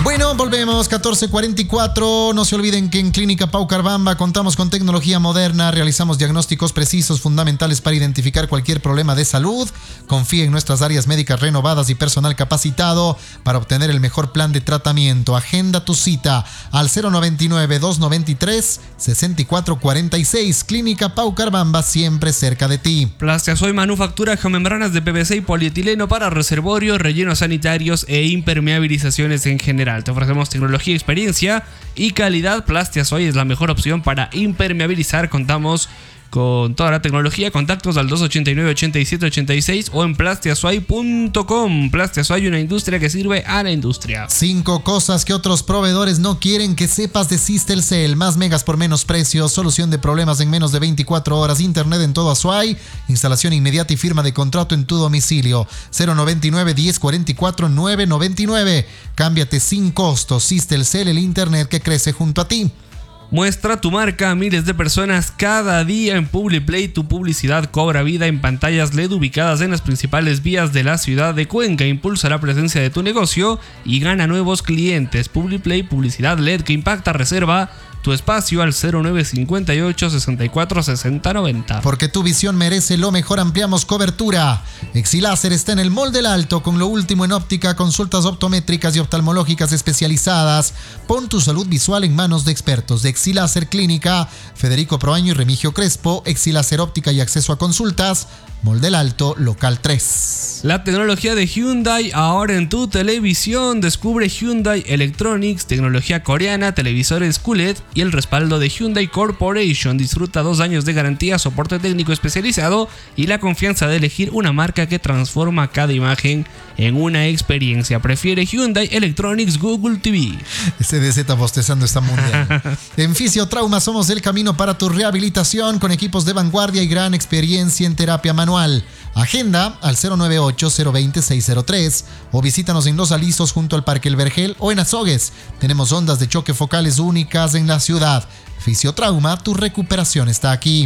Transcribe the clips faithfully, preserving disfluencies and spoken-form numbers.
Bueno, volvemos, catorce cuarenta y cuatro. No se olviden que en Clínica Pau Carbamba contamos con tecnología moderna, realizamos diagnósticos precisos fundamentales para identificar cualquier problema de salud. Confíe en nuestras áreas médicas renovadas y personal capacitado para obtener el mejor plan de tratamiento. Agenda tu cita al cero noventa y nueve, doscientos noventa y tres, sesenta y cuatro cuarenta y seis. Clínica Pau Carbamba, siempre cerca de ti. Plastiasoy manufactura geomembranas de P V C y polietileno para reservorios, rellenos sanitarios e impermeabilizaciones en general. Te ofrecemos tecnología, experiencia y calidad. Plastiasoy es la mejor opción para impermeabilizar. Contamos con toda la tecnología. Contactos al dos ochenta y nueve, ochenta y siete, ochenta y seis o en plastiasoy punto com. Plastiasoy, una industria que sirve a la industria. Cinco cosas que otros proveedores no quieren que sepas de Systelcel. Más megas por menos precios, solución de problemas en menos de veinticuatro horas, internet en todo Azuay, instalación inmediata y firma de contrato en tu domicilio. cero noventa y nueve, diez, cuarenta y cuatro, nueve noventa y nueve. Cámbiate sin costo. Systelcel, el internet que crece junto a ti. Muestra tu marca a miles de personas cada día en Publiplay. Tu publicidad cobra vida en pantallas L E D ubicadas en las principales vías de la ciudad de Cuenca. Impulsa la presencia de tu negocio y gana nuevos clientes. Publiplay, publicidad L E D que impacta. Reserva tu espacio al cero nueve cincuenta y ocho, sesenta y cuatro, sesenta, noventa. Porque tu visión merece lo mejor, ampliamos cobertura. Exiláser está en el Mall del Alto con lo último en óptica, consultas optométricas y oftalmológicas especializadas. Pon tu salud visual en manos de expertos de Exiláser Clínica, Federico Proaño y Remigio Crespo. Exiláser óptica y acceso a consultas, Mall del Alto, local tres. La tecnología de Hyundai ahora en tu televisión. Descubre Hyundai Electronics, tecnología coreana, televisores Q L E D y el respaldo de Hyundai Corporation. Disfruta dos años de garantía, soporte técnico especializado y la confianza de elegir una marca que transforma cada imagen en una experiencia. Prefiere Hyundai Electronics Google T V. Ese D Z bostezando está mundial. En Fisiotrauma somos el camino para tu rehabilitación con equipos de vanguardia y gran experiencia en terapia manual. Agenda al cero noventa y ocho, cero veinte, seiscientos tres o visítanos en Los Alisos junto al Parque El Vergel o en Azogues. Tenemos ondas de choque focales únicas en la ciudad. Fisiotrauma, tu recuperación está aquí.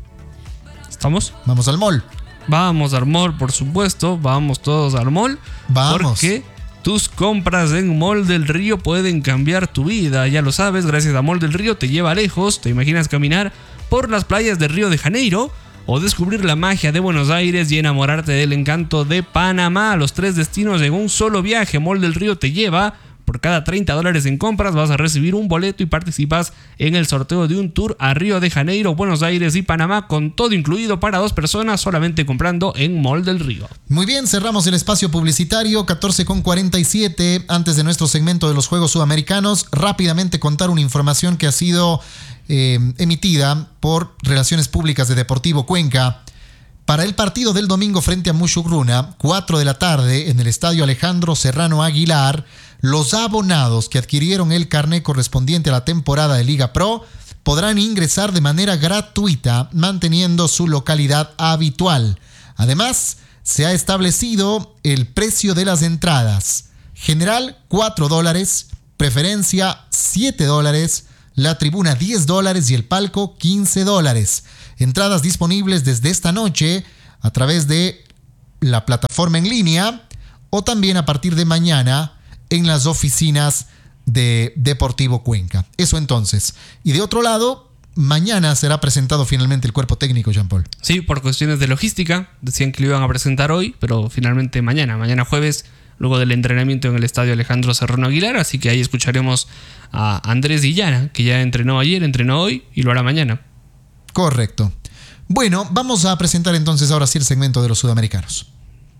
¿Estamos? Vamos al mall. Vamos al mall, por supuesto. Vamos todos al mall. Vamos. Porque tus compras en Mall del Río pueden cambiar tu vida. Ya lo sabes, gracias a Mall del Río te lleva lejos. ¿Te imaginas caminar por las playas de Río de Janeiro? O descubrir la magia de Buenos Aires y enamorarte del encanto de Panamá. Los tres destinos en un solo viaje. Mall del Río te lleva. Por cada treinta dólares en compras vas a recibir un boleto y participas en el sorteo de un tour a Río de Janeiro, Buenos Aires y Panamá con todo incluido para dos personas solamente comprando en Mall del Río. Muy bien, cerramos el espacio publicitario, catorce con cuarenta y siete. Antes de nuestro segmento de los Juegos Sudamericanos, rápidamente contar una información que ha sido eh, emitida por Relaciones Públicas de Deportivo Cuenca. Para el partido del domingo frente a Mushurruna, cuatro de la tarde en el estadio Alejandro Serrano Aguilar, los abonados que adquirieron el carné correspondiente a la temporada de Liga Pro podrán ingresar de manera gratuita manteniendo su localidad habitual. Además, se ha establecido el precio de las entradas. General cuatro dólares, preferencia siete dólares, la tribuna diez dólares y el palco quince dólares. Entradas disponibles desde esta noche a través de la plataforma en línea o también a partir de mañana en las oficinas de Deportivo Cuenca. Eso entonces. Y de otro lado, mañana será presentado finalmente el cuerpo técnico, Jean-Paul. Sí, por cuestiones de logística. Decían que lo iban a presentar hoy, pero finalmente mañana, mañana jueves, luego del entrenamiento en el estadio Alejandro Serrano Aguilar. Así que ahí escucharemos a Andrés Dillana, que ya entrenó ayer, entrenó hoy y lo hará mañana. Correcto. Bueno, vamos a presentar entonces ahora sí el segmento de los sudamericanos.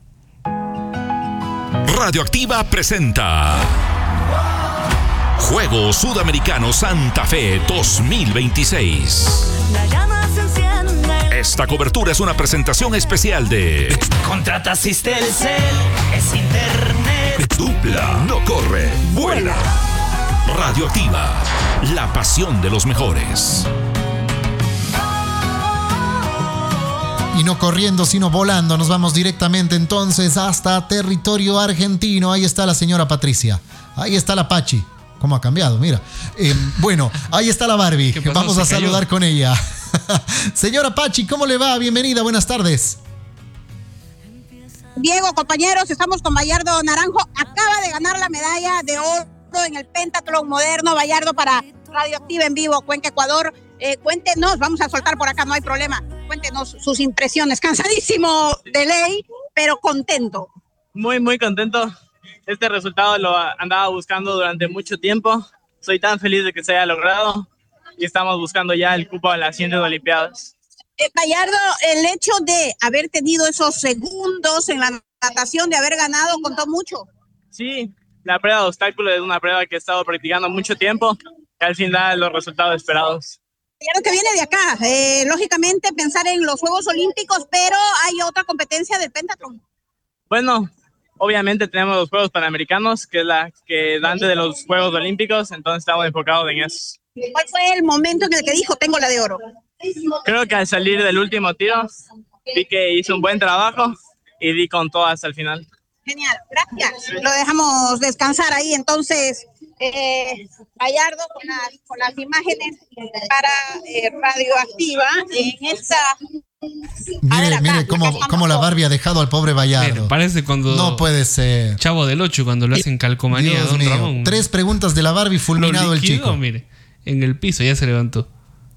Radioactiva presenta Juegos Sudamericanos Santa Fe dos mil veintiséis. Esta cobertura es una presentación especial de Contrata Systelcel, es internet. Dupla, no corre, vuela. Radioactiva, la pasión de los mejores. Y no corriendo, sino volando, nos vamos directamente entonces hasta territorio argentino. Ahí está la señora Patricia. Ahí está la Pachi. ¿Cómo ha cambiado? Mira. Eh, bueno, ahí está la Barbie. Vamos a saludar con ella. Señora Pachi, ¿cómo le va? Bienvenida, buenas tardes. Diego, compañeros, estamos con Bayardo Naranjo. Acaba de ganar la medalla de oro Bayardo en el pentatlón moderno. Bayardo para Radioactiva en vivo, Cuenca, Ecuador. Eh, cuéntenos, vamos a soltar por acá, no hay problema. Cuéntenos sus impresiones. Cansadísimo de ley, pero contento. Muy, muy contento. Este resultado lo andaba buscando durante mucho tiempo. Soy tan feliz de que se haya logrado y estamos buscando ya el cupo a las siguientes Olimpiadas. Eh, Bayardo, el hecho de haber tenido esos segundos en la natación, de haber ganado, contó mucho. Sí, la prueba de obstáculos es una prueba que he estado practicando mucho tiempo y al fin da los resultados esperados. Bayardo, que viene de acá, eh, lógicamente pensar en los Juegos Olímpicos, pero hay otra competencia del pentatlón. Bueno, obviamente tenemos los Juegos Panamericanos, que es la que da antes de los Juegos Olímpicos, entonces estamos enfocados en eso. ¿Cuál fue el momento en el que dijo, tengo la de oro? Creo que al salir del último tiro, vi que hice un buen trabajo y di con todo hasta el final. Genial, gracias. Lo dejamos descansar ahí, entonces, eh, Bayardo con las, con las imágenes para eh, Radioactiva en esta... Mire, ver, mire acá, cómo, acá cómo la Barbie ha dejado al pobre Bayardo. Mira, parece cuando... No puede ser. Chavo del ocho, cuando lo hacen calcomanía, Dios don mío. Ramón. Tres preguntas de la Barbie, fulminado Lo el liquidó, chico. Mire, en el piso ya se levantó.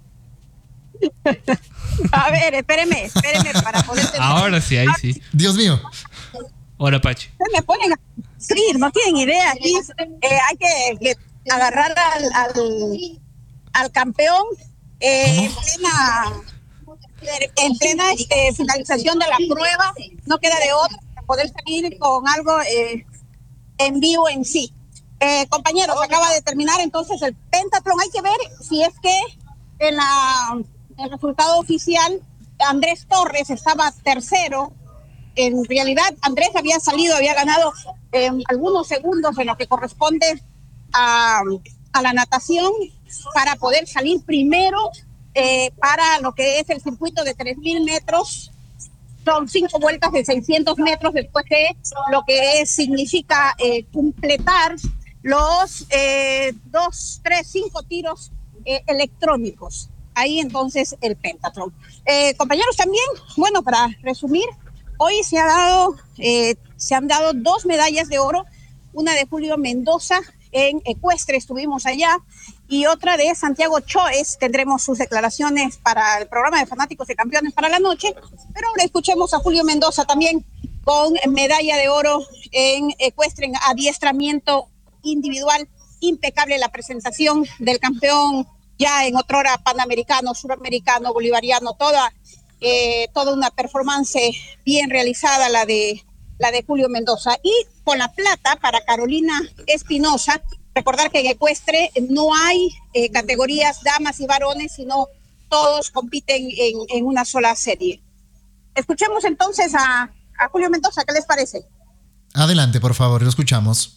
A ver, espéreme, espéreme para poder... Ahora sí, ahí sí. Dios mío. Ahora, Pachi. Me ponen a escribir, no tienen idea. Aquí eh, hay que, que agarrar al, al, al campeón eh, en plena, en plena este, finalización de la prueba. No queda de otra para poder salir con algo eh, en vivo en sí. Eh, compañeros, acaba de terminar entonces el pentatlón. Hay que ver si es que en la, el resultado oficial Andrés Torres estaba tercero. En realidad, Andrés había salido, había ganado eh, algunos segundos en lo que corresponde a, a la natación para poder salir primero eh, para lo que es el circuito de tres mil metros. Son cinco vueltas de seiscientos metros después de lo que es, significa eh, completar los eh, dos, tres, cinco tiros eh, electrónicos. Ahí entonces el pentatlón. Eh, compañeros, también, bueno, para resumir, hoy se ha dado, eh, se han dado dos medallas de oro, una de Julio Mendoza en ecuestre, estuvimos allá, y otra de Santiago Choes. Tendremos sus declaraciones para el programa de Fanáticos y Campeones para la noche, pero ahora escuchemos a Julio Mendoza también con medalla de oro en ecuestre, en adiestramiento individual. Impecable la presentación del campeón ya en otrora panamericano, suramericano, bolivariano, toda Eh, toda una performance bien realizada la de la de Julio Mendoza. Y con la plata para Carolina Espinosa. Recordar que en ecuestre no hay eh, categorías damas y varones, sino todos compiten en, en una sola serie. Escuchemos entonces a, a Julio Mendoza, ¿qué les parece? Adelante, por favor, lo escuchamos.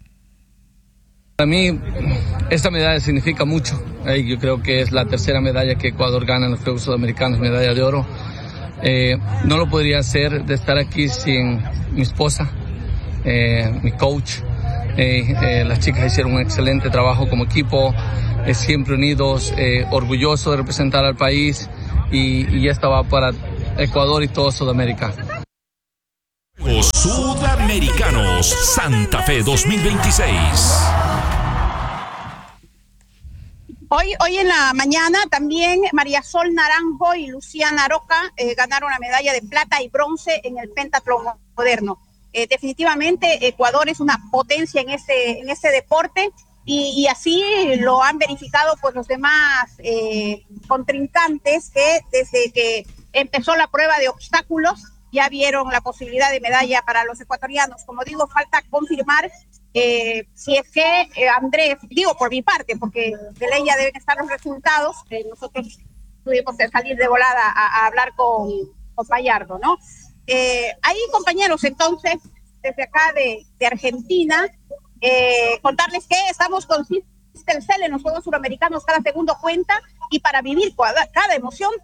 Para mí, esta medalla significa mucho. Eh, yo creo que es la tercera medalla que Ecuador gana en los Juegos Sudamericanos, medalla de oro. Eh, no lo podría hacer de estar aquí sin mi esposa, eh, mi coach. Eh, eh, las chicas hicieron un excelente trabajo como equipo, eh, siempre unidos, eh, orgullosos de representar al país, y, y esta va para Ecuador y todo Sudamérica. Juegos Sudamericanos Santa Fe dos mil veintiséis. Hoy, hoy en la mañana también María Sol Naranjo y Luciana Roca eh, ganaron la medalla de plata y bronce en el pentatlón moderno. Eh, definitivamente Ecuador es una potencia en ese, en ese deporte, y, y así lo han verificado pues los demás eh, contrincantes que desde que empezó la prueba de obstáculos ya vieron la posibilidad de medalla para los ecuatorianos. Como digo, falta confirmar eh, si es que eh, Andrés, digo por mi parte, porque de ley ya deben estar los resultados, eh, nosotros tuvimos que salir de volada a, a hablar con, con Bayardo, ¿no? Eh, ahí, compañeros, entonces, desde acá de, de Argentina, eh, contarles que estamos con Telcel en los Juegos Suramericanos, cada segundo cuenta, y para vivir cada, cada emoción también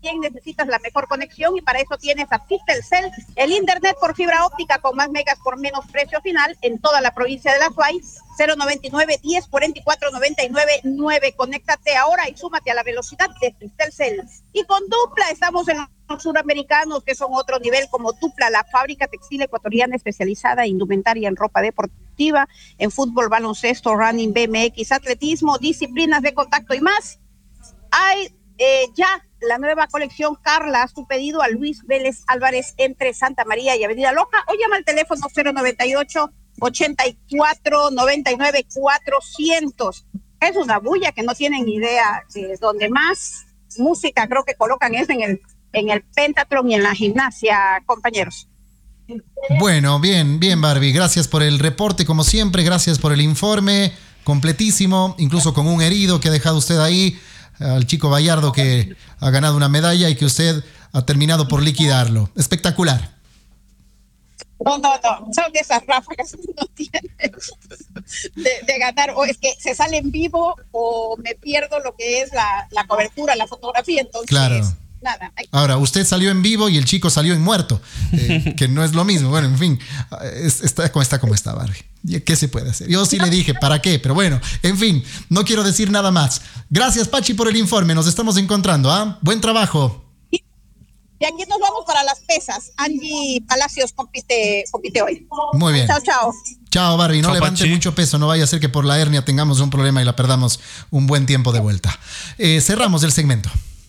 cien necesitas la mejor conexión y para eso tienes a Tistelcel, el internet por fibra óptica con más megas por menos precio final en toda la provincia de La Suay. Cero noventa y nueve, diez, cuarenta y cuatro, noventa y nueve, nueve. Conéctate ahora y súmate a la velocidad de Tistelcel. Y con Dupla estamos en los suramericanos, que son otro nivel, como Dupla, la fábrica textil ecuatoriana especializada en indumentaria en ropa deportiva, en fútbol, baloncesto, running, B M X, atletismo, disciplinas de contacto y más. Hay eh, ya la nueva colección Carla. Haz tu pedido a Luis Vélez Álvarez entre Santa María y Avenida Loja o llama al teléfono cero noventa y ocho, ochenta y cuatro, noventa y nueve, cuatrocientos. Es una bulla que no tienen idea de donde más música creo que colocan es en el, en el Pentathlon y en la gimnasia, compañeros. Bueno, bien, bien, Barbie. Gracias por el reporte, como siempre. Gracias por el informe completísimo, incluso con un herido que ha dejado usted ahí, al chico Bayardo, que ha ganado una medalla y que usted ha terminado por liquidarlo. Espectacular. No, no, no, son esas ráfagas que uno tiene de, de ganar, o es que se sale en vivo o me pierdo lo que es la, la cobertura, la fotografía, entonces claro. Nada. Hay... Ahora, usted salió en vivo y el chico salió en muerto, eh, que no es lo mismo. Bueno, en fin, está como está, como está, Barbie. ¿Qué se puede hacer? Yo sí le dije, ¿para qué? Pero bueno, en fin, no quiero decir nada más. Gracias, Pachi, por el informe. Nos estamos encontrando, ¿ah? Buen trabajo. Y aquí nos vamos para las pesas. Angie Palacios compite, compite hoy. Muy bien. Chao, chao. Chao, Barbie. No Chao, levante Pachi. mucho peso. No vaya a ser que por la hernia tengamos un problema y la perdamos un buen tiempo de vuelta. Eh, cerramos el segmento.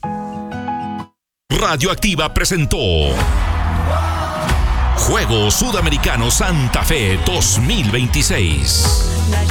Radioactiva presentó Juegos Sudamericanos Santa Fe dos mil veintiséis.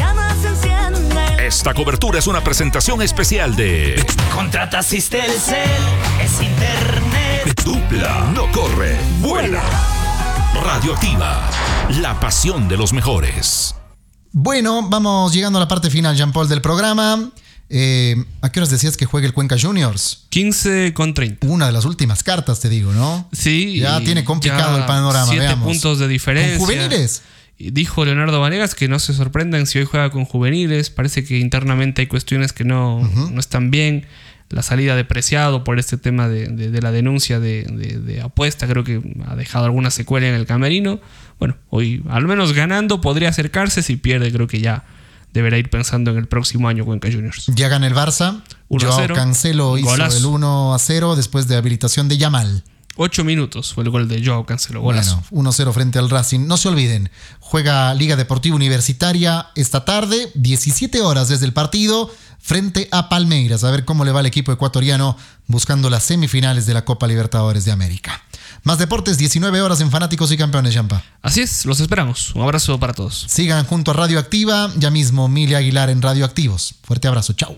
Esta cobertura es una presentación especial de Contrata Tistelcel, es internet. Dupla, no corre, vuela. Radioactiva, la pasión de los mejores. Bueno, vamos llegando a la parte final, Jean-Paul, del programa. Eh, ¿A qué horas decías que juegue el Cuenca Juniors? quince con treinta. Una de las últimas cartas, te digo, ¿no? Sí. Ya tiene complicado ya el panorama, siete veamos. puntos de diferencia. ¿Con juveniles? Y dijo Leonardo Vanegas que no se sorprendan si hoy juega con juveniles. Parece que internamente hay cuestiones que no, uh-huh. no están bien. La salida de Preciado por este tema de, de, de la denuncia de, de, de apuesta creo que ha dejado alguna secuela en el camerino. Bueno, hoy al menos ganando podría acercarse. Si pierde creo que ya deberá ir pensando en el próximo año Cuenca Juniors. Ya gana el Barça. uno a cero. Joao Cancelo hizo Golazo. el uno a cero después de habilitación de Yamal. Ocho minutos fue el gol de Joao Cancelo. Golazo. Bueno, uno a cero frente al Racing. No se olviden, juega Liga Deportiva Universitaria esta tarde, diecisiete horas desde el partido, frente a Palmeiras. A ver cómo le va al equipo ecuatoriano buscando las semifinales de la Copa Libertadores de América. Más deportes, diecinueve horas en Fanáticos y Campeones, Yampa. Así es, los esperamos. Un abrazo para todos. Sigan junto a Radioactiva, ya mismo Mili Aguilar en Radioactivos. Fuerte abrazo, chao.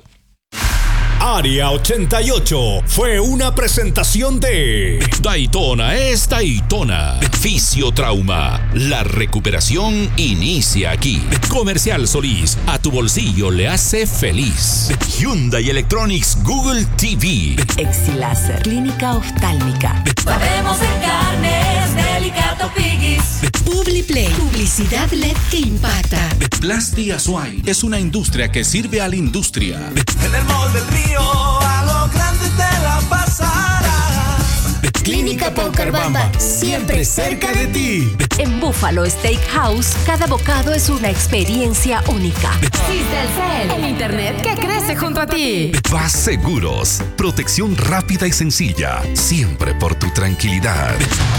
Área ochenta y ocho fue una presentación de Daytona es Daytona. Fisiotrauma. La recuperación inicia aquí. Comercial Solís. A tu bolsillo le hace feliz. Hyundai Electronics Google T V. Exiláser. Clínica oftálmica. Sabemos de carnes, Delicato Piggies. Publiplay. Publicidad L E D que impacta. Plasti Azuay es una industria que sirve a la industria. En el mall del río, a lo grande te la pasarás. Clínica Paucarbamba, siempre cerca de ti. En Buffalo Steakhouse, cada bocado es una experiencia única. Tistelcel, el internet que crece junto a ti. Paz Seguros. Protección rápida y sencilla. Siempre por tu tranquilidad.